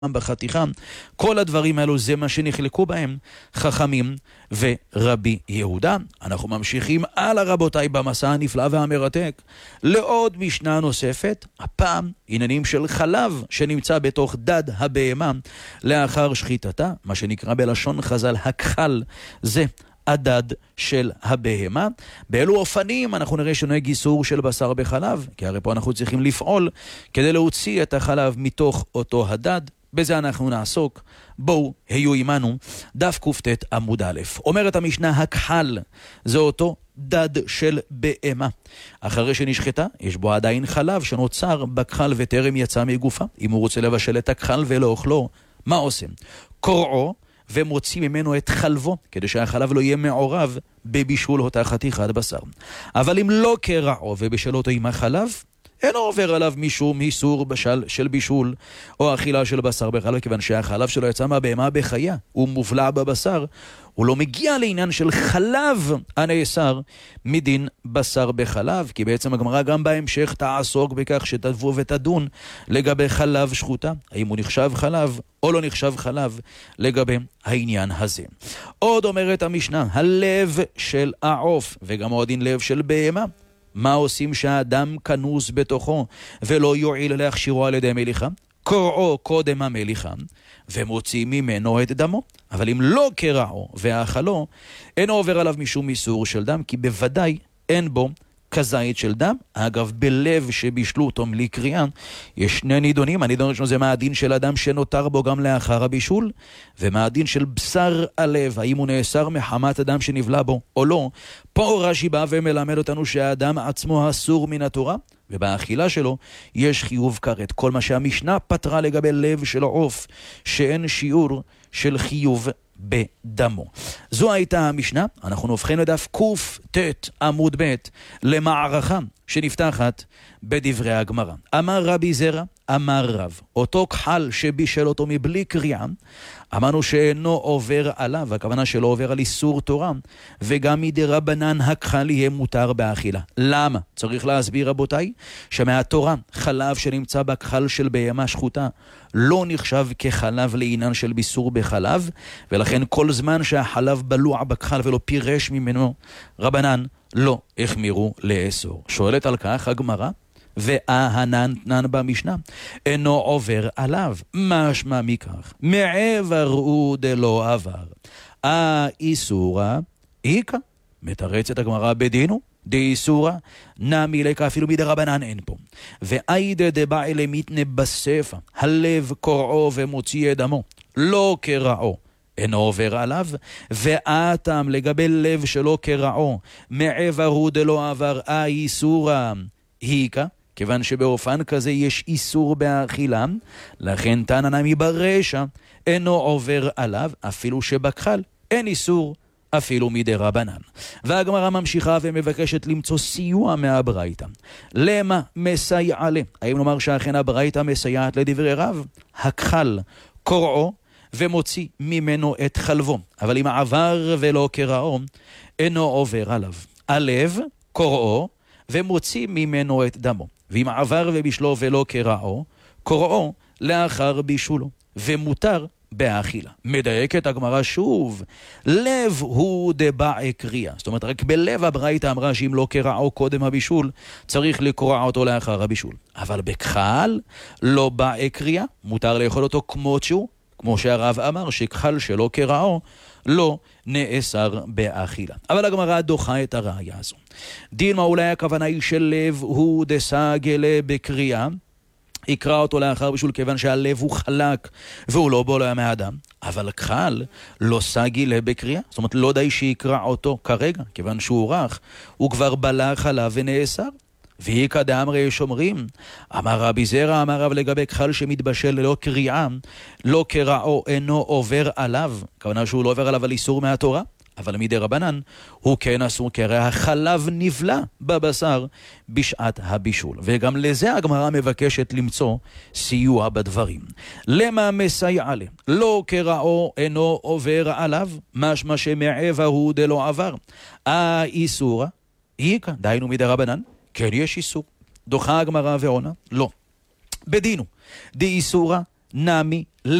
בחתיכה. כל הדברים האלו זה מה שנחלקו בהם חכמים ורבי יהודה. אנחנו ממשיכים הלאה רבותיי במסע הנפלא והמרתק לעוד משנה נוספת, הפעם עניינים של חלב שנמצא בתוך דד הבהמה לאחר שחיטתה, מה שנקרא בלשון חז"ל הכחל, זה הדד של הבהמה. באלו אופנים אנחנו נראה שנוהג איסור של בשר בחלב, כי הרי פה אנחנו צריכים לפעול כדי להוציא את החלב מתוך אותו הדד. בזה אנחנו נעסוק. בואו היו עמנו, דף קופטת עמוד א'. אומרת המשנה, הכחל זה אותו דד של בהמה. אחרי שנשחטה, יש בו עדיין חלב שנוצר בכחל וטרם יצא מגופה. אם הוא רוצה לבשל את הכחל ולאוכלו, מה עושים? קורעו ומוציא ממנו את חלבו, כדי שהחלב לא יהיה מעורב בבישול אותה חתיכת בשר. אבל אם לא קרעו ובישל אותו עם החלב, אינו עובר עליו משום איסור של בישול או אכילה של בשר בחלב, כיוון שהחלב שלו יצא מהבהמה בחיה, הוא מובלע בבשר, הוא לא מגיע לעניין של חלב הנאסר מדין בשר בחלב, כי בעצם הגמרא גם בהמשך תעסוק בכך שתבוא ותדון לגבי חלב שחוטה, האם הוא נחשב חלב או לא נחשב חלב לגבי העניין הזה. עוד אומרת המשנה, הלב של העוף וגם עוד דין לב של בהמה, מה עושים שהאדם כנוס בתוכו ולא יועיל להכשירו על ידי מליחה? קורעו קודם המליחה ומוציא ממנו את דמו, אבל אם לא קרעו ואכלו, אינו עובר עליו משום איסור של דם, כי בוודאי אין בו כזית של דם. אגב, בלב שבישלו אותו בלי קריאה, יש שני נידונים. הנידון הראשון זה מה הדין של אדם שנותר בו גם לאחר הבישול, ומה הדין של בשר הלב, האם הוא נאסר מחמת אדם שנבלע בו או לא. פה רש"י בא ומלמד אותנו שהאדם עצמו אסור מן התורה, ובאכילה שלו יש חיוב כרת. כל מה שהמשנה פתרה לגבי לב של העוף, שאין שיעור של חיוב בדמו. זו הייתה המשנה. אנחנו נובחן לדף קופטת עמוד ב' למערכה שנפתחת בדברי הגמרא. אמר רבי זרע, אמר רב, אותו כחל שבישל אותו מבלי קריאה, אמרנו שאינו עובר עליו, הכוונה שלא עובר על איסור תורה, וגם מדרבנן הכחל יהיה מותר באכילה. למה? צריך להסביר רבותיי, שמהתורה חלב שנמצא בכחל של בהמה שחוטה לא נחשב כחלב לעניין של ביסור בחלב, ולכן כל זמן שהחלב בלוע בכחל ולא פירש ממנו, רבנן לא החמירו לאסור. שואלת על כך הגמרא, והנן במשנה אינו עובר עליו, משמע מכך מעבר הוא דלא עבר האיסורה איקה. מתרצת הגמרא בדינו דאיסורה נמי לקה, אפילו מדרבנן אין פה. ואיידה דבעי למיתנה בספא, הלב קורעו ומוציא דמו, לא קרעו אינו עובר עליו. ואתם לגבי לב שלא קרעו מעבר הוא דלא עבר האיסורה איקה, כיוון שבאופן כזה יש איסור באכילה, לכן תנא נמי ברשע אינו עובר עליו, אפילו שבכחל אין איסור אפילו מדרבנן. והגמרא ממשיכה ומבקשת למצוא סיוע מהברייתא. למה מסייע לה? האם נאמר שאכן הברייתא מסייעת לדברי רב? הכחל קורעו ומוציא ממנו את חלבו, אבל אם עבר ולא קרעו אינו עובר עליו. הלב קורעו ומוציא ממנו את דמו, ואם עבר ובישלו ולא קרעו, קורעו לאחר בישולו, ומותר באכילה. מדייקת הגמרא שוב, לב הוא דבעי קריאה. זאת אומרת, רק בלב הברייתא אמרה שאם לא קרעו קודם הבישול, צריך לקרוע אותו לאחר הבישול. אבל בכחל לא באי קריאה, מותר לאכול אותו כמות שהוא, כמו שהרב אמר שכחל שלא קרעו לא נאסר באכילה. אבל הגמרא דוחה את הראיה הזו. דילמה, אולי הכוונה היא של לב הוא דסגלה בקריאה, יקרא אותו לאחר בישול כיוון שהלב הוא חלק והוא לא בולע מהאדם, אבל כחל לא סגילה בקריאה, זאת אומרת לא די שיקרא אותו כרגע, כיוון שהוא רך, הוא כבר בלע חלב ונאסר. ואיקא דאמרי שומרים, אמר רבי זרע, אמר רב לגבי כחל שמתבשל ללא קריאה, לא קרעו אינו עובר עליו, כוונה שהוא לא עובר עליו על איסור מהתורה, אבל מדרבנן הוא כן אסור, כי הרי החלב נבלע בבשר בשעת הבישול. וגם לזה הגמרא מבקשת למצוא סיוע בדברים. למה מסייע לה? לא קרעו אינו עובר עליו, משמע שמעבר הוא דלא עבר האיסורה איקא, דהיינו מדרבנן כן יש איסור. דוחה הגמרא ועונה? לא. בדינו, דאיסורה נמי